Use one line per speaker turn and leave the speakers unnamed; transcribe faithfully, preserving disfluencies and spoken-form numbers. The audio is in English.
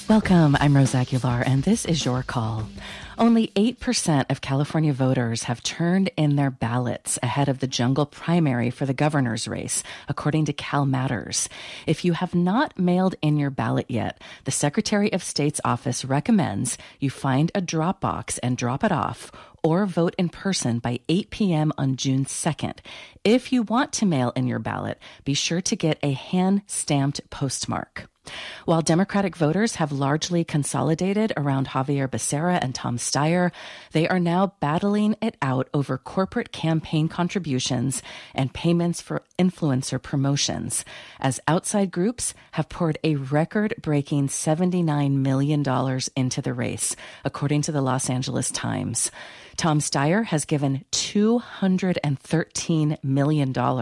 Welcome, I'm Rose Aguilar, and this is your call. Only eight percent of California voters have turned in their ballots ahead of the jungle primary for the governor's race, according to CalMatters. If you have not mailed in your ballot yet, the Secretary of State's office recommends you find a drop box and drop it off, or vote in person by eight p.m. on June second. If you want to mail in your ballot, be sure to get a hand-stamped postmark. While Democratic voters have largely consolidated around Javier Becerra and Tom Steyer, they are now battling it out over corporate campaign contributions and payments for influencer promotions, as outside groups have poured a record-breaking seventy-nine million dollars into the race, according to the Los Angeles Times. Tom Steyer has given two hundred thirteen million dollars